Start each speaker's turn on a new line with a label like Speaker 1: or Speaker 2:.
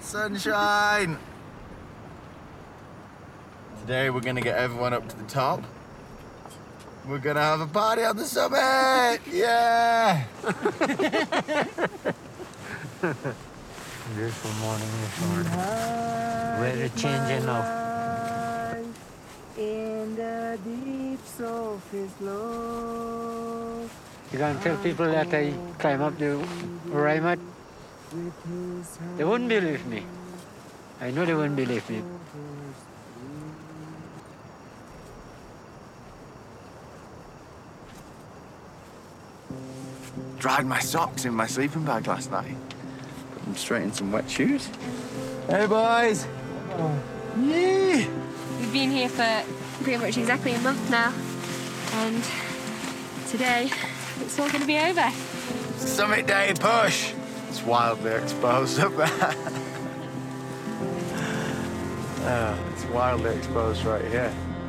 Speaker 1: Sunshine! Today we're gonna get everyone up to the top. We're gonna have a party on the summit! Yeah!
Speaker 2: Beautiful morning this morning. Weather changing now.
Speaker 3: In the deeps of his love.
Speaker 2: You can tell people that I climb up the Raimat, they wouldn't believe me. I know they wouldn't believe me.
Speaker 1: Dried my socks in my sleeping bag last night. Put them straight in some wet shoes. Hey, boys! Yeah!
Speaker 4: We've been here for pretty much exactly a month now, and today it's all going to be over.
Speaker 1: Summit day push! It's wildly exposed up there. Oh, it's wildly exposed right here.